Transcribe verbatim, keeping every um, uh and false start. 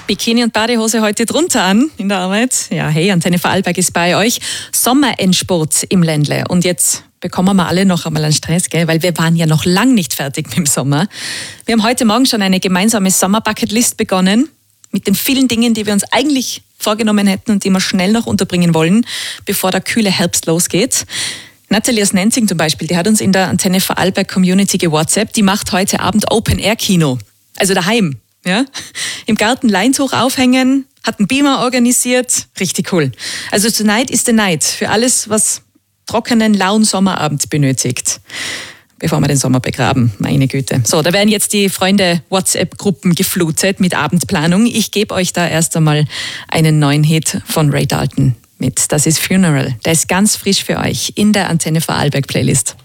Bikini und Badehose heute drunter an in der Arbeit. Ja, hey, Antenne Vorarlberg ist bei euch. Sommerendspurt im Ländle. Und jetzt bekommen wir alle noch einmal einen Stress, gell? Weil wir waren ja noch lang nicht fertig mit dem Sommer. Wir haben heute Morgen schon eine gemeinsame Sommer-Bucket-List begonnen mit den vielen Dingen, die wir uns eigentlich vorgenommen hätten und die wir schnell noch unterbringen wollen, bevor der kühle Herbst losgeht. Nathalie aus Nenzing zum Beispiel, die hat uns in der Antenne Vorarlberg Community gewhatsappt, die macht heute Abend Open-Air-Kino, also daheim. Ja, im Garten Leintuch aufhängen, hat einen Beamer organisiert, richtig cool. Also tonight is the night für alles, was trockenen, lauen Sommerabend benötigt. Bevor wir den Sommer begraben, meine Güte. So, da werden jetzt die Freunde WhatsApp-Gruppen geflutet mit Abendplanung. Ich gebe euch da erst einmal einen neuen Hit von Ray Dalton mit. Das ist Funeral. Der ist ganz frisch für euch in der Antenne Vorarlberg Playlist.